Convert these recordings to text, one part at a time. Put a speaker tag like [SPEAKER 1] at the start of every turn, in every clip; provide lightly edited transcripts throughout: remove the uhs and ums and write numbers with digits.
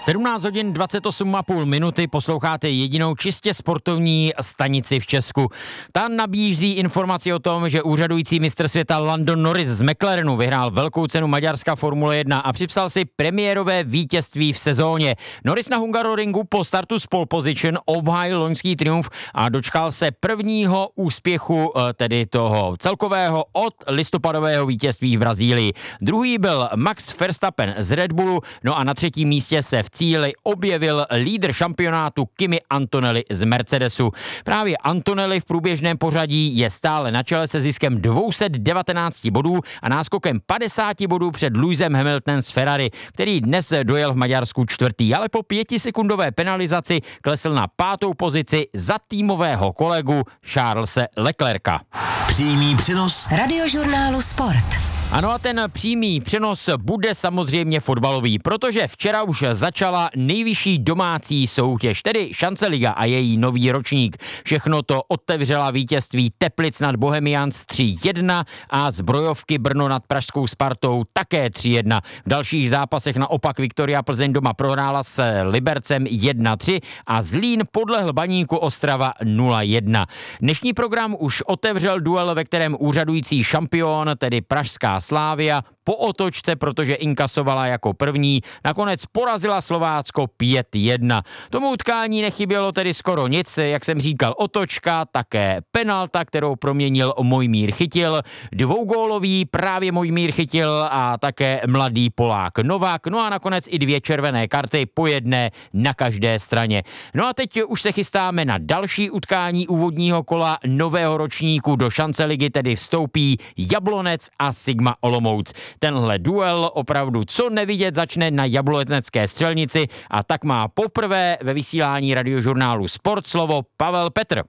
[SPEAKER 1] 17 hodin 28,5 minuty, posloucháte jedinou čistě sportovní stanici v Česku. Ta nabízí informaci o tom, že úřadující mistr světa Lando Norris z McLarenu vyhrál velkou cenu Maďarska Formule 1 a připsal si premiérové vítězství v sezóně. Norris na Hungaroringu po startu z pole position obhájil loňský triumf a dočkal se prvního úspěchu, tedy toho celkového od listopadového vítězství v Brazílii. Druhý byl Max Verstappen z Red Bullu, no a na třetím místě se v cíli objevil lídr šampionátu Kimi Antonelli z Mercedesu. Právě Antonelli v průběžném pořadí je stále na čele se ziskem 219 bodů a náskokem 50 bodů před Lewisem Hamiltonem z Ferrari, který dnes dojel v Maďarsku čtvrtý, ale po 5sekundové penalizaci klesl na 5. pozici za týmového kolegu Charlese Leclerca.
[SPEAKER 2] Přímý přenos
[SPEAKER 3] Radiožurnálu Sport.
[SPEAKER 1] Ano, a ten přímý přenos bude samozřejmě fotbalový, protože včera už začala nejvyšší domácí soutěž, tedy Šance-liga a její nový ročník. Všechno to otevřela vítězství Teplic nad Bohemians 3-1 a Zbrojovky Brno nad pražskou Spartou také 3-1. V dalších zápasech naopak Viktoria Plzeň doma prohrála s Libercem 1-3 a Zlín podlehl Baníku Ostrava 0-1. Dnešní program už otevřel duel, ve kterém úřadující šampion, tedy pražská Slavia, po otočce, protože inkasovala jako první, nakonec porazila Slovácko 5-1. Tomu utkání nechybělo tedy skoro nic, jak jsem říkal, otočka, také penalta, kterou proměnil Mojmír Chytil, dvougólový právě Mojmír Chytil a také mladý Polák Novák, no a nakonec i 2 červené karty, po jedné na každé straně. No a teď už se chystáme na další utkání úvodního kola nového ročníku. Do Šance-ligy tedy vstoupí Jablonec a Sigma Olomouc. Tenhle duel opravdu co nevidět začne na jablonecké střelnici a tak má poprvé ve vysílání radiožurnálu Sport slovo Pavel Petr.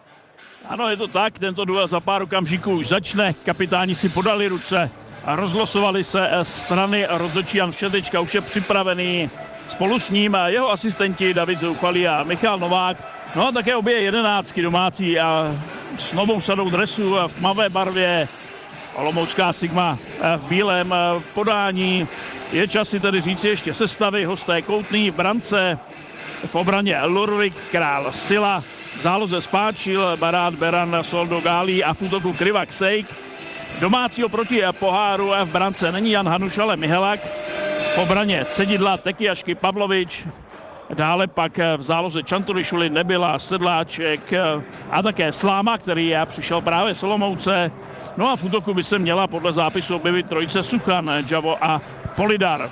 [SPEAKER 4] Ano, je to tak, tento duel za pár okamžiků už začne, kapitáni si podali ruce a rozlosovali se strany, rozhodčí Jan Všetečka už je připravený, spolu s ním a jeho asistenti David Zoufalý a Michal Novák, no a také obě 11 domácí a s novou sadou dresů v tmavé barvě. Olomoucká Sigma v bílém podání. Je čas si tedy říci ještě sestavy. Hosté Koutný v brance, v obraně Lurvik, Král Sila, v záloze Spáčil, Barát, Beran, Soldo, Gálí a v útoku Krivak Sejk. Domácího proti poháru v brance není Jan Hanuš, ale Mihelak. V obraně Cedidla, Tekiašky, Pavlovič. Dále pak v záloze Čanturišuli, Nebyla, Sedláček a také Sláma, který přišel právě z Olomouce. No a v útoku by se měla podle zápisu objevit trojice Suchan, Javo a Polidar.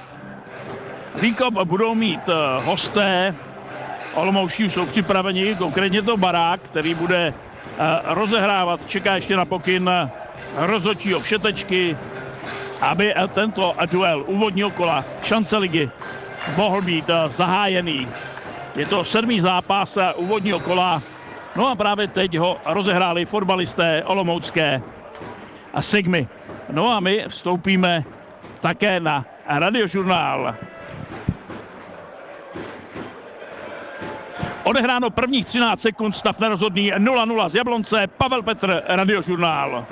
[SPEAKER 4] Výkop budou mít hosté. Olomouští jsou připraveni, konkrétně to Barák, který bude rozehrávat, čeká ještě na pokyn rozhodčího Všetečky, aby tento duel úvodního kola Šance-ligy mohl být zahájený. Je to 7. zápas úvodního kola, no a právě teď ho rozehráli fotbalisté olomoucké a Sigmy. No a my vstoupíme také na radiožurnál. Odehráno prvních 13 sekund, stav nerozhodný 0-0 z Jablonce, Pavel Petr, radiožurnál.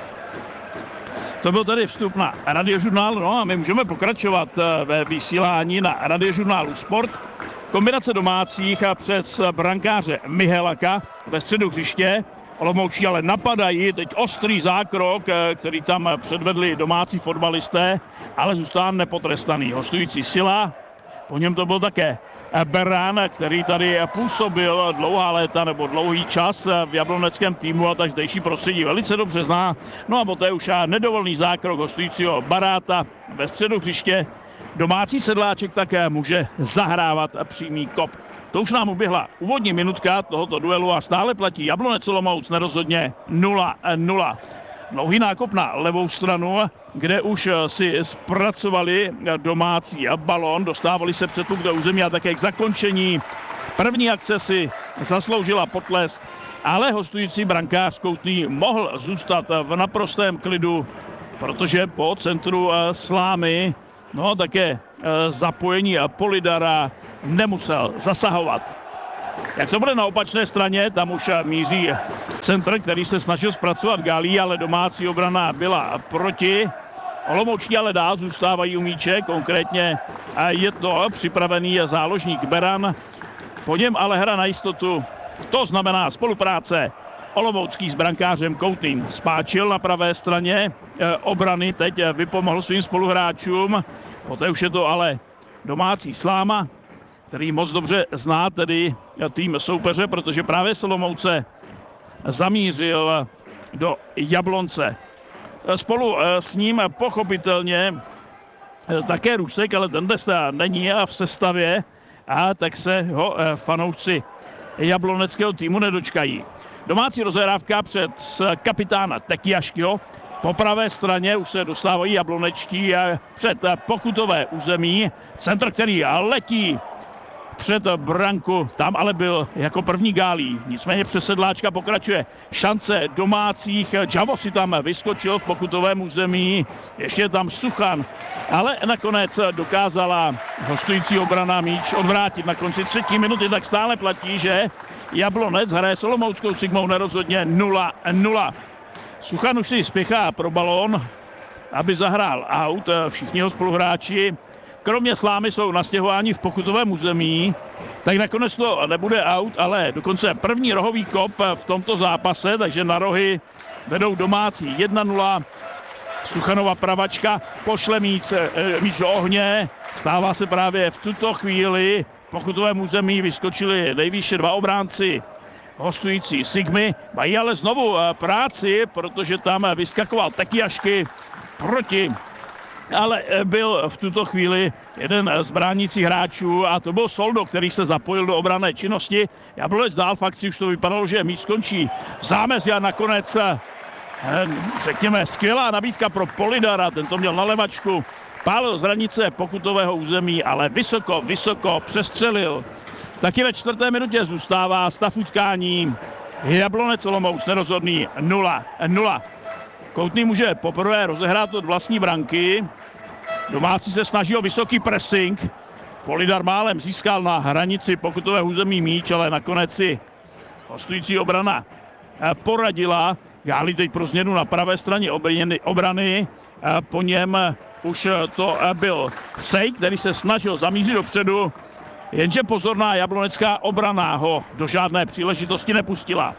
[SPEAKER 4] To byl tedy vstup na radiožurnál, no a my můžeme pokračovat ve vysílání na radiožurnálu Sport. Kombinace domácích a přes brankáře Mihelaka ve středu hřiště. Olomoučí ale napadají, teď ostrý zákrok, který tam předvedli domácí fotbalisté, ale zůstává nepotrestaný. Hostující Sila, po něm to byl také Beran, který tady působil dlouhá léta nebo dlouhý čas v jabloneckém týmu a tak zdejší prostředí velice dobře zná. No a poté už nedovolný zákrok hostujícího Baráta ve středu hřiště. Domácí Sedláček také může zahrávat přímý kop. To už nám uběhla úvodní minutka tohoto duelu a stále platí Jablonec Olomouc nerozhodně 0-0. Dlouhý nákop na levou stranu, kde už si zpracovali domácí balón, dostávali se přetluk do území a také k zakončení. První akce si zasloužila potlesk, ale hostující brankář Koutný mohl zůstat v naprostém klidu, protože po centru Slámy, no také zapojení Polidara nemusel zasahovat. Jak to bude na opačné straně, tam už míří centr, který se snažil zpracovat Galí, ale domácí obrana byla proti. Olomoučtí ale dál zůstávají u míče, konkrétně je to připravený záložník Beran. Po něm ale hra na jistotu, to znamená spolupráce olomoucký s brankářem Koutným. Spáčil na pravé straně obrany, teď vypomohl svým spoluhráčům, poté už je to ale domácí Sláma, který moc dobře zná tedy tým soupeře, protože právě z Olomouce zamířil do Jablonce. Spolu s ním pochopitelně také Rusek, ale ten dnes není v sestavě, a tak se ho fanoušci jabloneckého týmu nedočkají. Domácí rozehrávka před kapitána Tekiaškyho. Po pravé straně už se dostávají jablonečtí před pokutové území. Centr, který letí před branku, tam ale byl jako první Gálí. Nicméně přes sedláčka pokračuje šance domácích. Javo si tam vyskočil v pokutovém území, ještě je tam Suchan, ale nakonec dokázala hostující obrana míč odvrátit na konci 3. minuty, tak stále platí, že Jablonec hraje s olomouckou Sigmou nerozhodně 0-0. Suchan už si spěchá pro balón, aby zahrál out. Všichni jeho spoluhráči kromě Slámy jsou nastěhováni v pokutovém území, tak nakonec to nebude out, ale dokonce první rohový kop v tomto zápase, takže na rohy vedou domácí 1-0. Suchanova pravačka pošle míč do ohně, stává se právě v tuto chvíli. V pokutovém území vyskočili nejvýše 2 obránci hostující Sigmy, mají ale znovu práci, protože tam vyskakoval Tekiašky proti, ale byl v tuto chvíli jeden z bránících hráčů a to byl Soldo, který se zapojil do obranné činnosti. Jablonec dál v akci, už to vypadalo, že míč skončí v zámezí a nakonec, řekněme, skvělá nabídka pro Polidara, ten to měl na levačku, pálil z hranice pokutového území, ale vysoko přestřelil. Taky ve 4. minutě zůstává stav utkání. Jablonec Olomouc nerozhodný 0-0. Koutný může poprvé rozehrát od vlastní branky. Domácí se snaží o vysoký pressing. Polidar málem získal na hranici pokutového území míč, ale nakonec si hostující obrana poradila. Gáli teď pro změnu na pravé straně obrany. Po něm už to byl Sej, který se snažil zamířit dopředu, jenže pozorná jablonecká obrana ho do žádné příležitosti nepustila.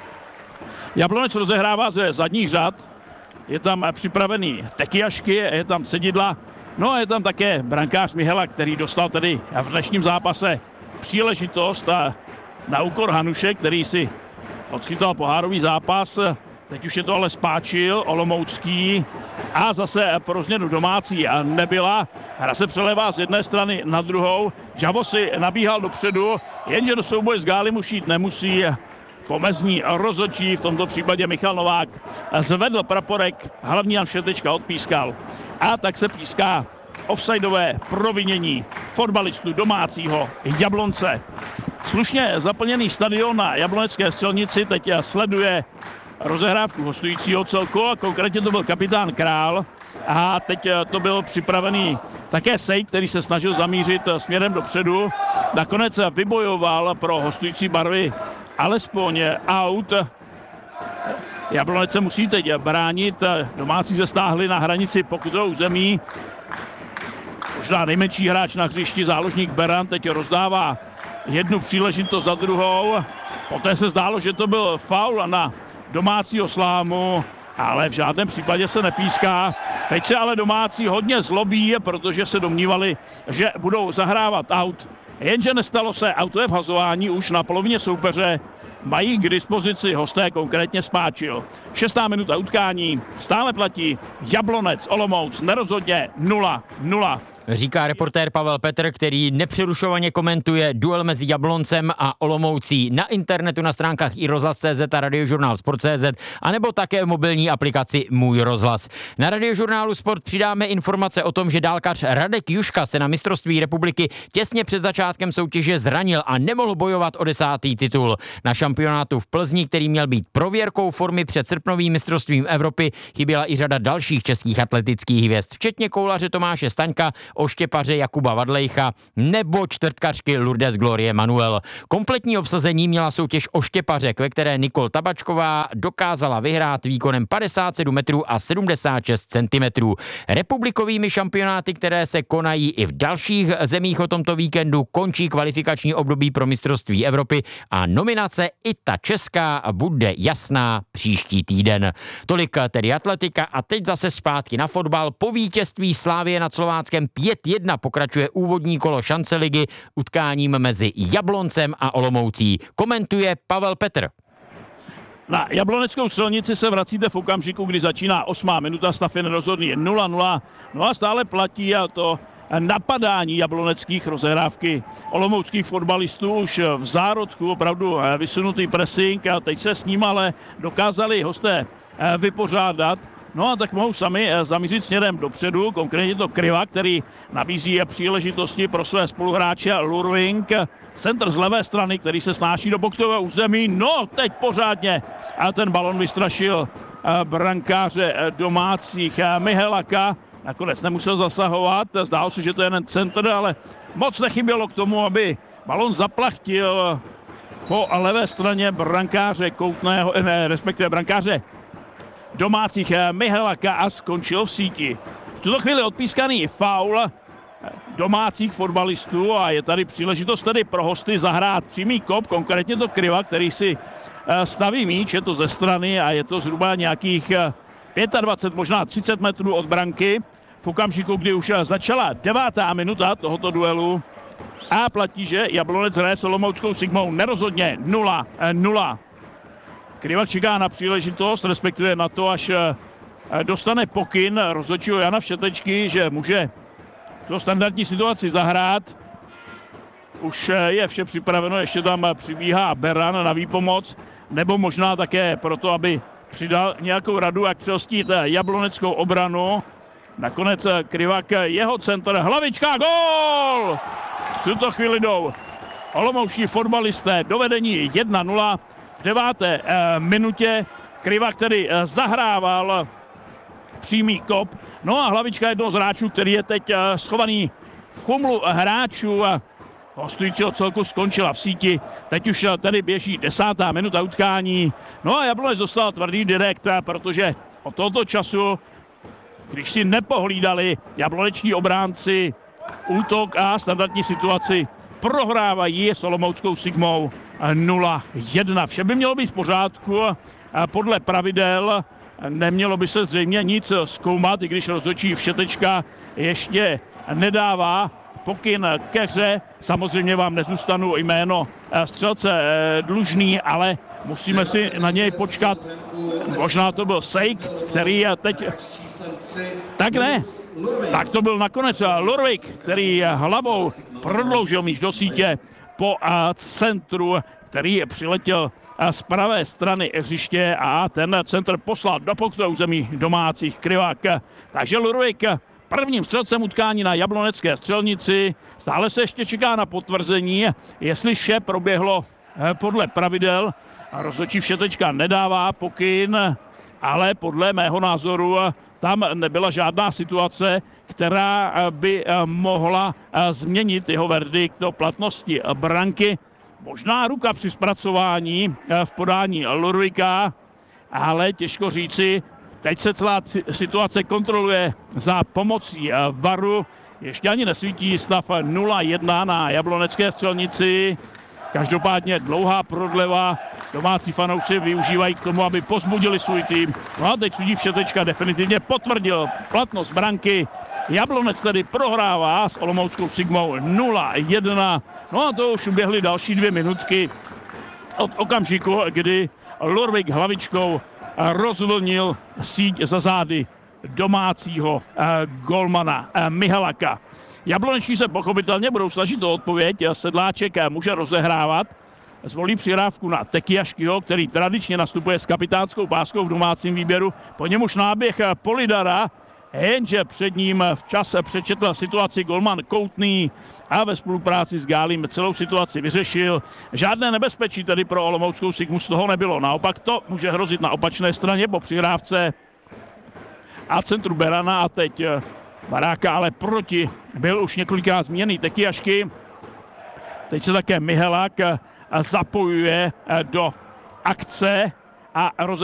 [SPEAKER 4] Jablonec rozehrává ze zadních řad, je tam připravený Tekiašky, je tam Cedidla, no a je tam také brankář Mihela, který dostal tedy v dnešním zápase příležitost na úkor Hanuše, který si odchytal pohárový zápas. Teď už je to ale Spáčil, olomoucký a zase pro změnu domácí nebyla. Hra se přelévá z jedné strany na druhou. Javo si nabíhal dopředu, jenže do souboje s Gálim už jít nemusí. Pomezní rozhodčí, v tomto případě Michal Novák, zvedl praporek, hlavní Jan Všetečka odpískal. A tak se píská offsideové provinění fotbalistu domácího Jablonce. Slušně zaplněný stadion na Jablonecké Střelnici teď sleduje rozehrávku hostujícího celku a konkrétně to byl kapitán Král a teď to byl připravený také Sej, který se snažil zamířit směrem dopředu. Nakonec vybojoval pro hostující barvy alespoň out. Jablonec se musí teď bránit, domácí se stáhli na hranici pokutového území. Možná nejmenší hráč na hřišti, záložník Beran, teď rozdává jednu příležitost za druhou. Poté se zdálo, že to byl faul na domácího Slámu, ale v žádném případě se nepíská. Teď se ale domácí hodně zlobí, protože se domnívali, že budou zahrávat out. Jenže nestalo se, autoje vhazování už na polovině soupeře mají k dispozici hosté, konkrétně Spáčil. 6. minuta utkání, stále platí Jablonec Olomouc nerozhodně 0-0.
[SPEAKER 1] Říká reportér Pavel Petr, který nepřerušovaně komentuje duel mezi Jabloncem a Olomoucí na internetu na stránkách iRozhlas.cz a radiožurnál Sport.cz anebo také v mobilní aplikaci Můj rozhlas. Na radiožurnálu Sport přidáme informace o tom, že dálkař Radek Juška se na mistrovství republiky těsně před začátkem soutěže zranil a nemohl bojovat o 10. titul. Na šampionátu v Plzni, který měl být prověrkou formy před srpnovým mistrovstvím Evropy, chyběla i řada dalších českých atletických hvězd, včetně koulaře Tomáše Staňka, oštěpaře Jakuba Vadlejcha nebo čtvrtkařky Lourdes Glorie Manuel. Kompletní obsazení měla soutěž oštěpařek, ve které Nikol Tabačková dokázala vyhrát výkonem 57 metrů a 76 centimetrů. Republikovými šampionáty, které se konají i v dalších zemích o tomto víkendu, končí kvalifikační období pro mistrovství Evropy a nominace i ta česká bude jasná příští týden. Tolik tedy atletika a teď zase zpátky na fotbal. Po vítězství Slavie nad Slováckem 5-1 pokračuje úvodní kolo šance ligy utkáním mezi Jabloncem a Olomoucí. Komentuje Pavel Petr.
[SPEAKER 4] Na Jabloneckou Střelnici se vracíte v okamžiku, kdy začíná 8. minuta, stav je nerozhodný 0-0. No a stále platí a to napadání jabloneckých rozehrávky olomouckých fotbalistů už v zárodku, opravdu vysunutý pressing a teď se s ním ale dokázali hosté vypořádat. No a tak mohou sami zamířit směrem dopředu, konkrétně to Kriva, který nabízí příležitosti pro své spoluhráče Lurving. Centr z levé strany, který se snáší do bokového území. No, teď pořádně. A ten balon vystrašil brankáře domácích Mihelaka. Nakonec nemusel zasahovat. Zdálo se, že to je jen centr, ale moc nechybělo k tomu, aby balon zaplachtil po levé straně brankáře Koutného, respektive brankáře domácích Mihelaka a skončil v síti. V tuto chvíli odpískaný faul domácích fotbalistů a je tady příležitost tedy pro hosty zahrát přímý kop, konkrétně to Kriva, který si staví míč, je to ze strany a je to zhruba nějakých 25, možná 30 metrů od branky. V okamžiku, kdy už začala 9. minuta tohoto duelu a platí, že Jablonec hraje s olomouckou Sigmou nerozhodně 0-0. Krivak čeká na příležitost, respektive na to, až dostane pokyn rozhodčího Jana Všetečky, že může tu standardní situaci zahrát. Už je vše připraveno, ještě tam přibíhá Beran na výpomoc, nebo možná také proto, aby přidal nějakou radu, jak přelstít jabloneckou obranu. Nakonec Krivak, jeho centr, hlavička, gól! V tuto chvíli jdou olomouční fotbalisté do vedení 1-0 v 9. minutě. Krivak tedy zahrával přímý kop. No a hlavička jednoho z hráčů, který je teď schovaný v chumlu hráčů a hostujícího celku skončila v síti. Teď už tady běží 10. minuta utkání. No a Jablonec dostal tvrdý direkt, protože od tohoto času, když si nepohlídali jabloneční obránci útok a standardní situaci, prohrávají s olomouckou Sigmou 0-1. Vše by mělo být v pořádku podle pravidel. Nemělo by se zřejmě nic zkoumat, i když rozhodčí Všetečka ještě nedává pokyn ke hře. Samozřejmě vám nezůstanu jméno střelce dlužný, ale musíme si na něj počkat. Možná to byl Sejk, který teď... Tak ne, tak to byl nakonec Lurvik, který hlavou prodloužil míč do sítě po centru, který přiletěl z pravé strany hřiště a ten centr poslal do pokutového území domácích Krivák. Takže Lurvik prvním střelcem utkání na Jablonecké Střelnici. Stále se ještě čeká na potvrzení, jestli vše proběhlo podle pravidel. Rozhodčí Všetečka nedává pokyn, ale podle mého názoru tam nebyla žádná situace, která by mohla změnit jeho verdikt o platnosti branky. Možná ruka při zpracování v podání Lurvika, ale těžko říci. Teď se celá situace kontroluje za pomocí VARu. Ještě ani nesvítí stav 0-1 na Jablonecké Střelnici. Každopádně dlouhá prodleva. Domácí fanoušci využívají k tomu, aby pozbudili svůj tým. No a teď sudí Všetečka definitivně potvrdil platnost branky. Jablonec tedy prohrává s olomouckou Sigmou 0-1. No a to už uběhly další 2 minutky od okamžiku, kdy Lurvik hlavičkou rozvlnil síť za zády domácího golmana Mihalaka. Jabloneční se pochopitelně budou snažit o odpověď. Sedláček může rozehrávat. Zvolí přihrávku na Tekiaškyho, který tradičně nastupuje s kapitánskou páskou v domácím výběru. Po němuž náběh Polidara, jenže před ním včas přečetl situaci golman Koutný a ve spolupráci s Gálím celou situaci vyřešil. Žádné nebezpečí tedy pro olomouckou Sigmu z toho nebylo. Naopak to může hrozit na opačné straně po přihrávce a centru Berana a teď Baráka ale proti byl už několikrát změněný Tekyjašky. Teď se také Mihelák zapojuje do akce a